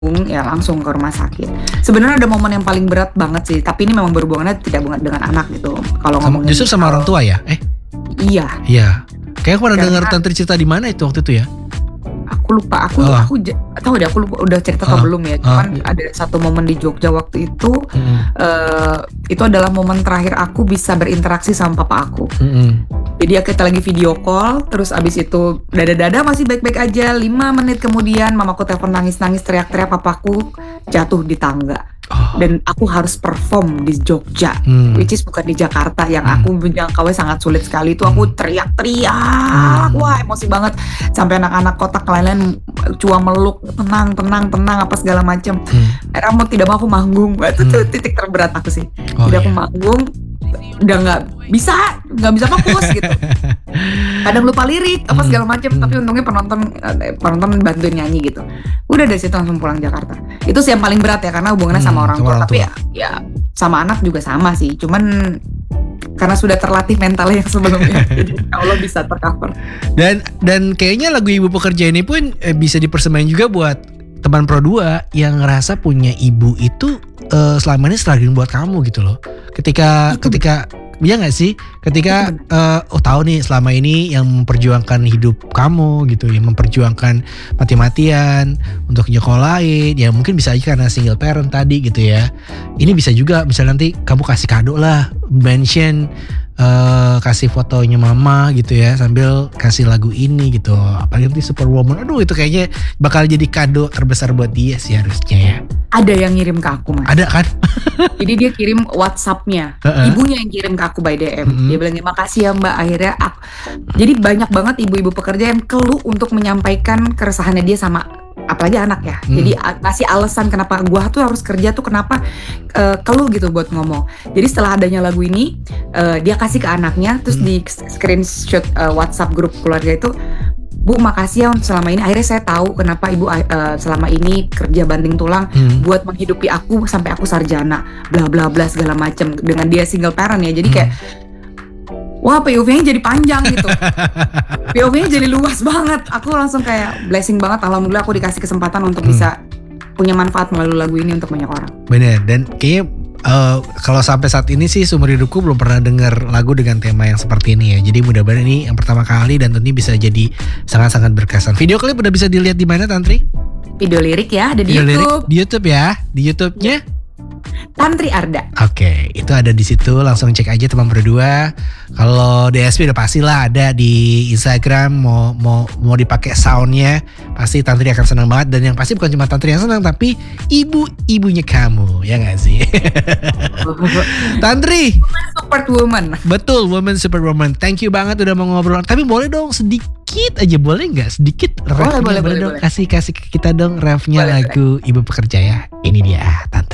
ya langsung ke rumah sakit. Sebenarnya ada momen yang paling berat banget sih, tapi ini memang berhubungannya tidak dengan anak gitu. Kalau ngomongin Justru sama orang tua ya? Iya. Iya. Kayak aku pernah dengar Tantri cerita di mana itu waktu itu ya? Aku lupa, aku tahu deh, aku lupa udah cerita atau belum ya. Cuman ada satu momen di Jogja waktu itu, itu adalah momen terakhir aku bisa berinteraksi sama papa aku. Jadi kita lagi video call, terus abis itu dada-dada masih baik-baik aja. 5 menit kemudian mamaku telepon nangis-nangis teriak-teriak, papaku jatuh di tangga. Dan aku harus perform di Jogja, which is bukan di Jakarta yang aku menjangkaunya sangat sulit sekali. Itu aku teriak-teriak, wah emosi banget. Sampai anak-anak kotak lain-lain cuma meluk, tenang apa segala macam. Akhirnya mau tidak mau aku manggung. Itu titik terberat aku sih. Aku manggung, udah nggak bisa fokus gitu. Kadang lupa lirik apa segala macam, tapi untungnya penonton bantuin nyanyi gitu. Udah dari situ langsung pulang Jakarta. Itu sih yang paling berat ya, karena hubungannya sama orang tua. Tapi ya sama anak juga sama sih. Cuman karena sudah terlatih mentalnya yang sebelumnya, jadi Allah bisa tercover. Dan kayaknya lagu Ibu Pekerja ini pun bisa dipersembahkan juga buat teman Pro 2 yang ngerasa punya ibu itu selama ini struggling buat kamu gitu loh. Ketika iya gak sih? Ketika tahu nih selama ini yang memperjuangkan hidup kamu gitu, yang memperjuangkan mati-matian untuk nyekolahin, ya mungkin bisa aja karena single parent tadi gitu ya. Ini bisa juga misalnya nanti kamu kasih kado lah, mention kasih fotonya mama gitu ya, sambil kasih lagu ini gitu. Apalagi nanti Superwoman, aduh itu kayaknya bakal jadi kado terbesar buat dia sih harusnya ya. Ada yang ngirim ke aku, Mas. Ada kan? Jadi dia kirim WhatsApp-nya, ibunya yang kirim ke aku by DM. Dia bilang, makasih ya Mbak. Akhirnya jadi banyak banget ibu-ibu pekerja yang keluh untuk menyampaikan keresahannya dia sama apalagi anak ya. Jadi ngasih alasan kenapa gua tuh harus kerja tuh, kenapa keluh gitu buat ngomong. Jadi setelah adanya lagu ini, dia kasih ke anaknya, terus di screenshot WhatsApp grup keluarga itu, Bu makasih ya selama ini, akhirnya saya tahu kenapa ibu selama ini kerja banting tulang buat menghidupi aku sampai aku sarjana, bla bla bla segala macam. Dengan dia single parent ya, jadi kayak wah POV-nya jadi panjang gitu. POV-nya jadi luas banget. Aku langsung kayak blessing banget, alhamdulillah aku dikasih kesempatan untuk bisa punya manfaat melalui lagu ini untuk banyak orang. Bener, dan kayaknya kalau sampai saat ini sih seumur hidupku belum pernah dengar lagu dengan tema yang seperti ini ya. Jadi mudah-mudahan ini yang pertama kali dan tentunya bisa jadi sangat-sangat berkesan. Video klip udah bisa dilihat di mana, Tantri? Video lirik ya, ada di YouTube. YouTube. Di YouTube ya, di YouTube-nya Tantri Arda. Oke, itu ada di situ, langsung cek aja teman berdua. Kalau DSP udah pastilah ada di Instagram, mau dipakai soundnya, pasti Tantri akan senang banget. Dan yang pasti bukan cuma Tantri yang senang, tapi ibu-ibunya kamu, ya nggak sih? Tantri, Superwoman. Betul, Woman Superwoman. Thank you banget udah mau ngobrol. Tapi boleh dong sedikit aja, boleh nggak? Sedikit refnya, boleh dong. Kasih ke kita dong refnya lagu Ibu Pekerja ya. Ini dia, Tantri.